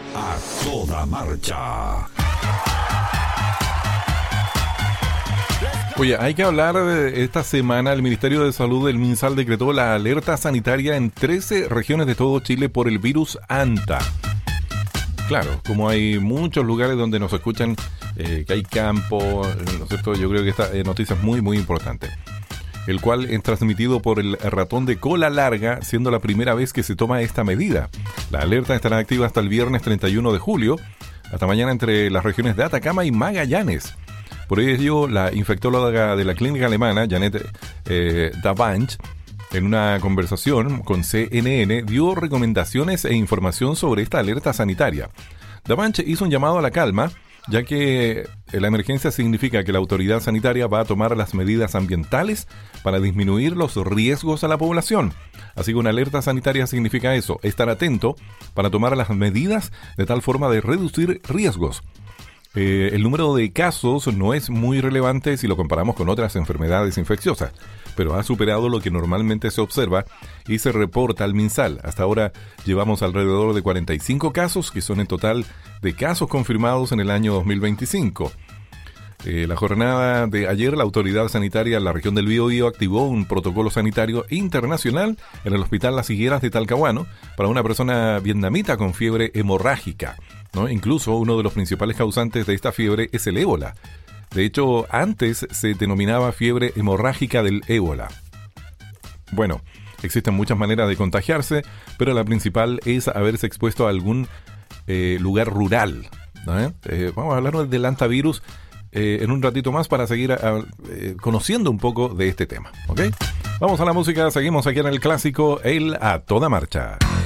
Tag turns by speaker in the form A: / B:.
A: A toda marcha.
B: Oye, hay que hablar de esta semana. El Ministerio de Salud del MinSal decretó la alerta sanitaria en 13 regiones de todo Chile por el virus ANTA. Claro, como hay muchos lugares donde nos escuchan, que hay campo, ¿no es cierto? Yo creo que esta noticia es muy, muy importante. El cual es transmitido por el ratón de cola larga, siendo la primera vez que se toma esta medida. La alerta estará activa hasta el viernes 31 de julio, hasta mañana entre las regiones de Atacama y Magallanes. Por ello, la infectóloga de la clínica alemana, Janet Davanch, en una conversación con CNN, dio recomendaciones e información sobre esta alerta sanitaria. Davanch hizo un llamado a la calma, ya que la emergencia significa que la autoridad sanitaria va a tomar las medidas ambientales para disminuir los riesgos a la población. Así que una alerta sanitaria significa eso, estar atento para tomar las medidas de tal forma de reducir riesgos. El número de casos no es muy relevante si lo comparamos con otras enfermedades infecciosas, pero ha superado lo que normalmente se observa y se reporta al MinSal. Hasta ahora llevamos alrededor de 45 casos, que son en total de casos confirmados en el año 2025. La jornada de ayer, la autoridad sanitaria en la región del Biobío activó un protocolo sanitario internacional en el Hospital Las Higueras de Talcahuano para una persona vietnamita con fiebre hemorrágica, ¿no? Incluso uno de los principales causantes de esta fiebre es el ébola. De hecho, antes se denominaba fiebre hemorrágica del ébola. Bueno, existen muchas maneras de contagiarse, pero la principal es haberse expuesto a algún lugar rural, ¿no? Vamos a hablar del hantavirus en un ratito más para seguir conociendo un poco de este tema, ¿ok? Vamos a la música, seguimos aquí en el clásico El A Toda Marcha.